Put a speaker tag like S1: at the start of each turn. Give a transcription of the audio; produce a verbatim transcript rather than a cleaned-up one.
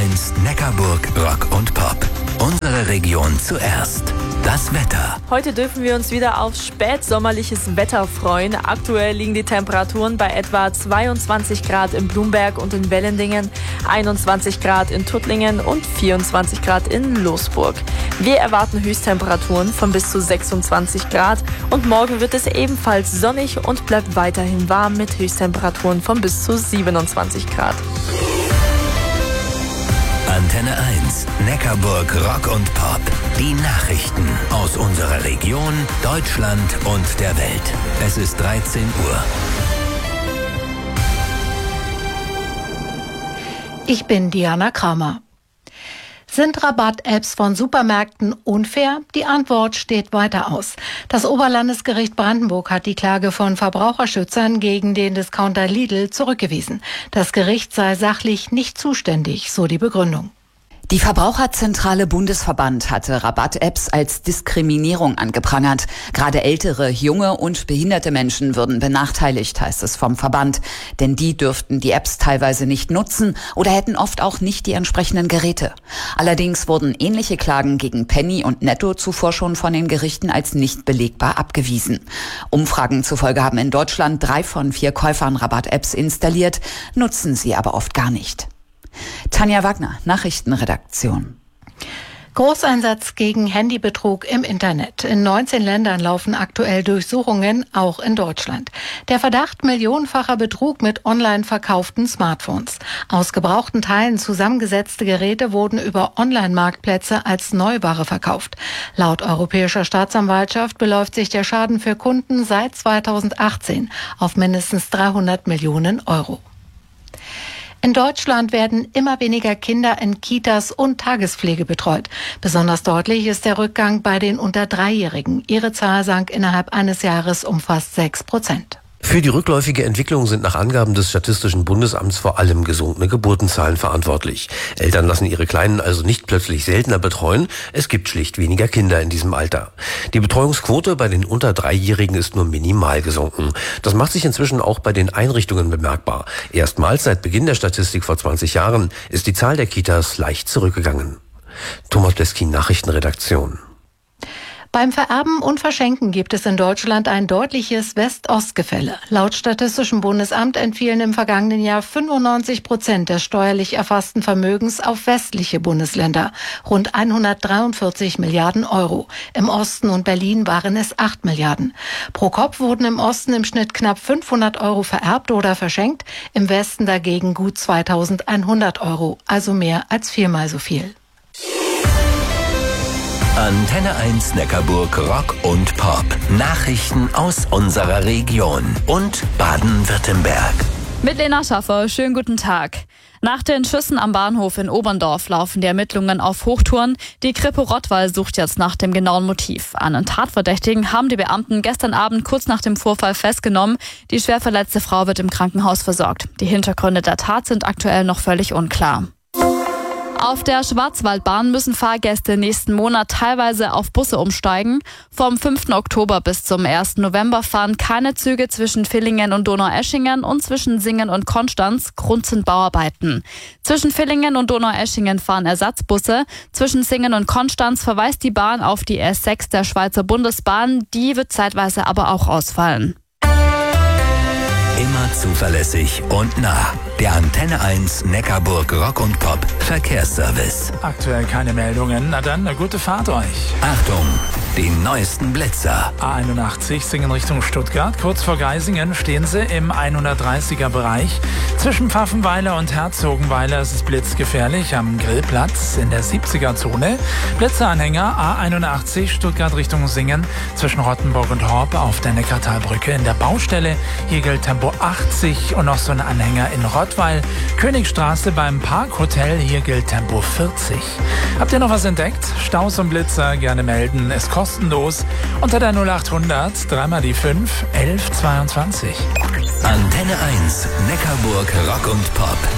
S1: eins Neckarburg Rock und Pop. Unsere Region zuerst. Das Wetter.
S2: Heute dürfen wir uns wieder auf spätsommerliches Wetter freuen. Aktuell liegen die Temperaturen bei etwa zweiundzwanzig Grad in Blumberg und in Wellendingen, einundzwanzig Grad in Tuttlingen und vierundzwanzig Grad in Losburg. Wir erwarten Höchsttemperaturen von bis zu sechsundzwanzig Grad und morgen wird es ebenfalls sonnig und bleibt weiterhin warm mit Höchsttemperaturen von bis zu siebenundzwanzig Grad.
S1: Antenne eins Neckarburg Rock und Pop. Die Nachrichten aus unserer Region, Deutschland und der Welt. Es ist dreizehn Uhr.
S3: Ich bin Diana Kramer. Sind Rabatt-Apps von Supermärkten unfair? Die Antwort steht weiter aus. Das Oberlandesgericht Brandenburg hat die Klage von Verbraucherschützern gegen den Discounter Lidl zurückgewiesen. Das Gericht sei sachlich nicht zuständig, so die Begründung.
S4: Die Verbraucherzentrale Bundesverband hatte Rabatt-Apps als Diskriminierung angeprangert. Gerade ältere, junge und behinderte Menschen würden benachteiligt, heißt es vom Verband. Denn die dürften die Apps teilweise nicht nutzen oder hätten oft auch nicht die entsprechenden Geräte. Allerdings wurden ähnliche Klagen gegen Penny und Netto zuvor schon von den Gerichten als nicht belegbar abgewiesen. Umfragen zufolge haben in Deutschland drei von vier Käufern Rabatt-Apps installiert, nutzen sie aber oft gar nicht. Tanja Wagner, Nachrichtenredaktion.
S3: Großeinsatz gegen Handybetrug im Internet. In neunzehn Ländern laufen aktuell Durchsuchungen, auch in Deutschland. Der Verdacht millionenfacher Betrug mit online verkauften Smartphones. Aus gebrauchten Teilen zusammengesetzte Geräte wurden über Online-Marktplätze als Neuware verkauft. Laut Europäischer Staatsanwaltschaft beläuft sich der Schaden für Kunden seit zweitausendachtzehn auf mindestens dreihundert Millionen Euro. In Deutschland werden immer weniger Kinder in Kitas und Tagespflege betreut. Besonders deutlich ist der Rückgang bei den unter Dreijährigen. Ihre Zahl sank innerhalb eines Jahres um fast sechs Prozent.
S5: Für die rückläufige Entwicklung sind nach Angaben des Statistischen Bundesamts vor allem gesunkene Geburtenzahlen verantwortlich. Eltern lassen ihre Kleinen also nicht plötzlich seltener betreuen. Es gibt schlicht weniger Kinder in diesem Alter. Die Betreuungsquote bei den unter Dreijährigen ist nur minimal gesunken. Das macht sich inzwischen auch bei den Einrichtungen bemerkbar. Erstmals seit Beginn der Statistik vor zwanzig Jahren ist die Zahl der Kitas leicht zurückgegangen. Thomas Bleskin, Nachrichtenredaktion.
S3: Beim Vererben und Verschenken gibt es in Deutschland ein deutliches West-Ost-Gefälle. Laut Statistischem Bundesamt entfielen im vergangenen Jahr fünfundneunzig Prozent des steuerlich erfassten Vermögens auf westliche Bundesländer, rund hundertdreiundvierzig Milliarden Euro. Im Osten und Berlin waren es acht Milliarden. Pro Kopf wurden im Osten im Schnitt knapp fünfhundert Euro vererbt oder verschenkt, im Westen dagegen gut zweitausendeinhundert Euro, also mehr als viermal so viel.
S1: Antenne eins Neckarburg Rock und Pop. Nachrichten aus unserer Region und Baden-Württemberg.
S6: Mit Lena Schaffer, schönen guten Tag. Nach den Schüssen am Bahnhof in Oberndorf laufen die Ermittlungen auf Hochtouren. Die Kripo Rottweil sucht jetzt nach dem genauen Motiv. Einen Tatverdächtigen haben die Beamten gestern Abend kurz nach dem Vorfall festgenommen. Die schwer verletzte Frau wird im Krankenhaus versorgt. Die Hintergründe der Tat sind aktuell noch völlig unklar. Auf der Schwarzwaldbahn müssen Fahrgäste nächsten Monat teilweise auf Busse umsteigen. Vom fünften Oktober bis zum ersten November fahren keine Züge zwischen Villingen und Donaueschingen und zwischen Singen und Konstanz. Grund sind Bauarbeiten. Zwischen Villingen und Donaueschingen fahren Ersatzbusse. Zwischen Singen und Konstanz verweist die Bahn auf die S sechs der Schweizer Bundesbahn. Die wird zeitweise aber auch ausfallen.
S1: Immer zuverlässig und nah. Der Antenne eins Neckarburg Rock und Pop Verkehrsservice.
S7: Aktuell keine Meldungen. Na dann, eine gute Fahrt euch.
S1: Achtung, die neuesten Blitzer.
S7: A einundachtzig Singen Richtung Stuttgart. Kurz vor Geisingen stehen sie im hundertdreißiger Bereich. Zwischen Pfaffenweiler und Herzogenweiler ist es blitzgefährlich am Grillplatz in der siebziger Zone. Blitzeranhänger A einundachtzig Stuttgart Richtung Singen zwischen Rottenburg und Horb auf der Neckartalbrücke in der Baustelle. Hier gilt Tempo achtzig und noch so ein Anhänger in Rottweil. Königstraße beim Parkhotel, hier gilt Tempo vierzig. Habt ihr noch was entdeckt? Staus und Blitzer gerne melden, ist kostenlos unter der null achthundert dreimal die fünf elf zweiundzwanzig.
S1: Antenne eins Neckarburg Rock und Pop.